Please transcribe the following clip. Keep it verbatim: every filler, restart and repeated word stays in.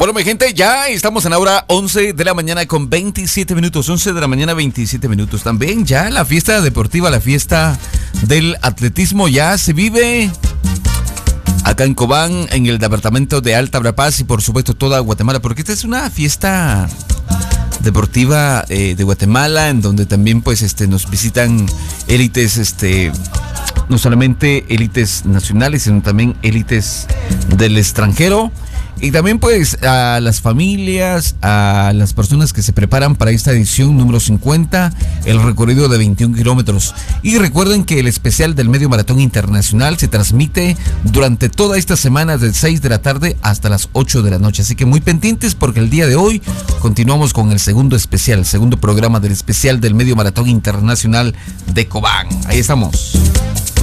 Bueno, mi gente, ya estamos en la hora once de la mañana con veintisiete minutos. once de la mañana, veintisiete minutos. También ya la fiesta deportiva, la fiesta del atletismo ya se vive acá en Cobán, en el departamento de Alta Verapaz y por supuesto toda Guatemala, porque esta es una fiesta deportiva eh, de Guatemala, en donde también pues este nos visitan élites, este no solamente élites nacionales, sino también élites del extranjero. Y también pues a las familias, a las personas que se preparan para esta edición número cincuenta, el recorrido de veintiún kilómetros. Y recuerden que el especial del Medio Maratón Internacional se transmite durante toda esta semana de seis de la tarde hasta las ocho de la noche. Así que muy pendientes porque el día de hoy continuamos con el segundo especial, el segundo programa del especial del Medio Maratón Internacional de Cobán. Ahí estamos.